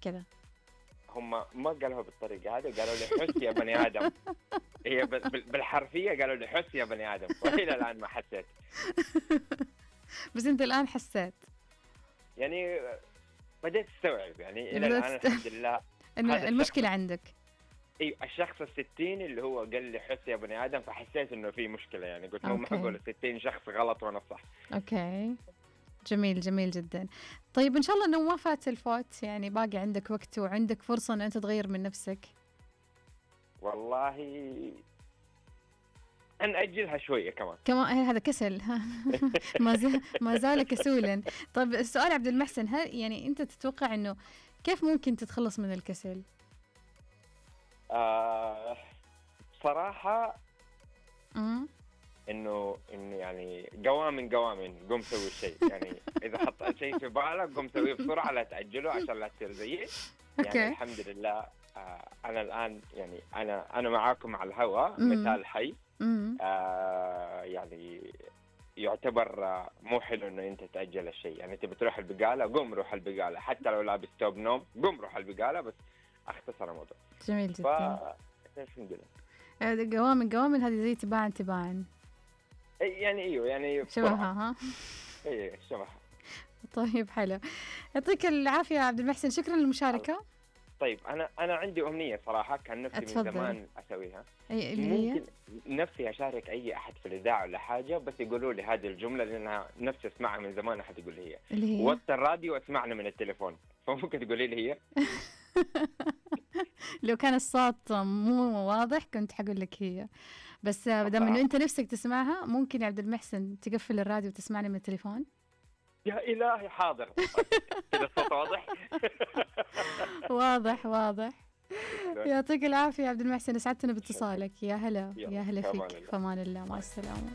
كذا؟ هم ما قالوها بالطريقة هذه، قالوا لي حس يا بني آدم. هي بالحرفية قالوا لي حس يا بني آدم، وإلى الآن ما حسيت. بس أنت الآن حسيت يعني بديت استوعب يعني إلى الآن الحمد لله. إنه المشكلة عندك. ايوه الشخص ال60 اللي هو قال لي حس يا بني ادم، فحسيت انه في مشكله يعني. قلت مو معقول 60 شخص غلط وانا صح. اوكي جميل جميل جدا. طيب ان شاء الله انه ما فات الفوت، يعني باقي عندك وقت وعندك فرصه ان انت تغير من نفسك. والله نأجلها شويه كمان هذا كسل. ما زال كسولا. طيب السؤال عبد المحسن، هل يعني انت تتوقع انه كيف ممكن تتخلص من الكسل؟ بصراحة إنه يعني قوام قم سوي الشيء. يعني إذا حطيت شيء في بالك قم سويه بسرعة، لا تأجله عشان لا تصير زيي. يعني الحمد لله أنا الآن يعني أنا معاكم على الهواء مثال حي. يعني يعتبر مو حلو إنه أنت تأجل الشيء. يعني أنت بتروح البقالة قم روح البقالة، حتى لو لابس توب نوم قم روح البقالة، بس أختصر الموضوع. جميل جدا. الحمد لله. قوام هذه زي تباعا. يعني ايوه يعني شبهها. ها ايه شبهها. طيب حلو، يعطيك العافيه يا عبد المحسن، شكرا للمشاركه. طيب انا عندي امنيه صراحه كان نفسي من زمان اسويها. اللي ممكن نفسي اشارك اي احد في الاذاعه ولا حاجه، بس يقولوا لي هذه الجمله لانها نفسي اسمعها من زمان. احد يقول لي هي وطي الراديو واسمعنا من التليفون، فممكن تقولي لي هي؟ لو كان الصوت مو واضح كنت حقول لك هي، بس دام انه انت نفسك تسمعها ممكن يا عبد المحسن تقفل الراديو وتسمعني من التليفون. يا إلهي حاضر. كذا الصوت واضح. واضح. يعطيك العافية يا عبد المحسن، اسعدتنا باتصالك. يا هلا فيك. فمان الله، مع السلامة.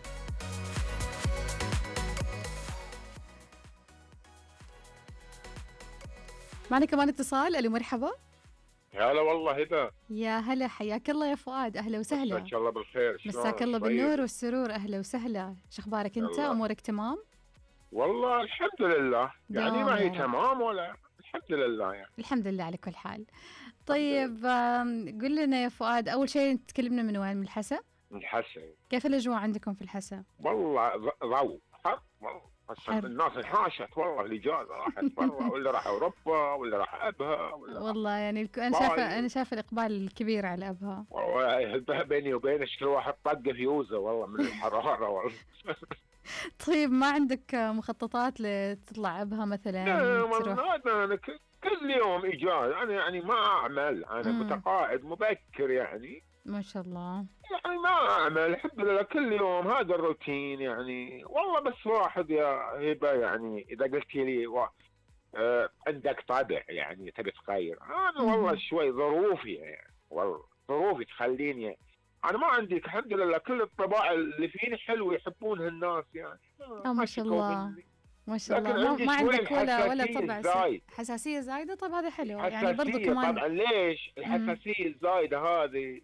معنا كمان اتصال. الو مرحبا. هلا والله هدى. يا هلا، حياك الله يا فؤاد، اهلا وسهلا. مساك الله بالخير. مساك الله بالنور والسرور، اهلا وسهلا. شخبارك انت؟ امورك تمام؟ والله الحمد لله، يعني ما هي تمام ولا الحمد لله يعني. الحمد لله على كل حال. طيب قل لنا يا فؤاد، اول شيء تكلمنا من وين؟ من الحسا؟ من الحسا. كيف الاجواء عندكم في الحسا؟ والله ضوء حر والله. الناس انحاشت والله، اللي جاء راحت برا واللي راح اوروبا واللي راح ابها والله يعني انا شايفه الاقبال الكبير على ابها. والله بيني وبينك كل واحد طق فيوزه والله من الحراره والله. طيب ما عندك مخططات لتطلع ابها مثلا؟ لا والله انا كل يوم اجازه. انا يعني ما اعمل، انا متقاعد مبكر يعني ما شاء الله. يعني ما اعمل الحمد لله، كل يوم هذا الروتين يعني. والله بس واحد يا هبه يعني اذا قلت لي عندك طبع يعني تبي تغير، انا والله شوي ظروفي يعني. والله ظروفي تخليني انا ما عندي الحمد لله. كل الطباع اللي فيني حلوه يحبونها الناس يعني. ما شاء الله ما شاء الله. ما عندك ولا طبع حساسيه زايده؟ طب هذا حلو يعني برضو كمان. طبعا ليش الحساسيه الزايده هذه؟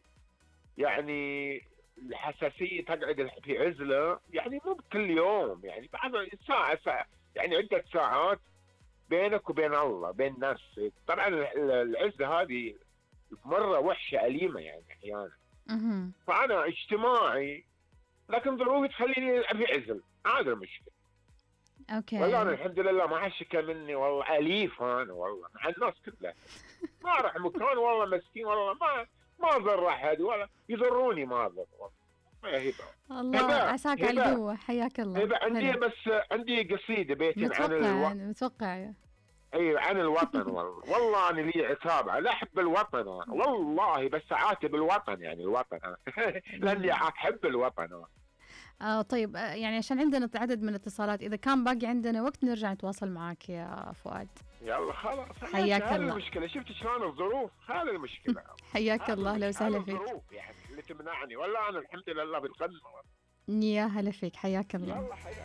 يعني الحساسيه تقعد في عزله يعني مو بكل يوم، يعني بعد ساعه يعني عده ساعات بينك وبين الله بين نفسك. طبعا العزله هذه مره وحشه أليمة يعني احيانا. فانا اجتماعي لكن ظروفي تخليني ابي عزل، هذا المشكله. اوكي. والله انا الحمد لله ما حشكى مني والله، اليف انا والله مع الناس كلها. ما راح مكان والله مسكين والله ما ضر احد ولا يضروني، ما ضر والله. ما هبه الله عساك على القوه، حياك الله. هبه عندي بس عندي قصيده بيتين متوقع اي عن الوطن. والله انا لي عتاب، لا احب الوطن أنا. والله بس اعاتب الوطن يعني الوطن أنا. لاني احب الوطن. طيب يعني عشان عندنا عدد من الاتصالات، اذا كان باقي عندنا وقت نرجع نتواصل معك يا فؤاد. يلا خلاص. حياك الله. هذه المشكله، شفت شلون الظروف؟ هذه المشكله. حياك الله، لو سهلا فيك. الظروف يعني اللي تمنعني، والله انا الحمد لله بالقمه. يا هلا فيك، حياك الله. يلا حياك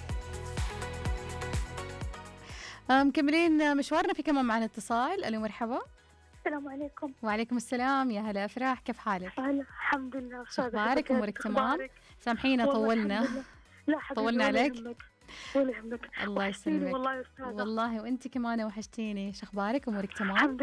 الله. مكملين مشوارنا، في كمان معنا اتصال. الو مرحبا. السلام عليكم. وعليكم السلام، يا هلا افراح، كيف حالك؟ الحمد لله. اخبارك؟ امورك تمام؟ سامحينا طولنا. لا طولنا عليك. ولا يهمك. الله يسلمك. والله يا استاذه. والله وانت كمان وحشتيني. شخبارك؟ امورك تمام؟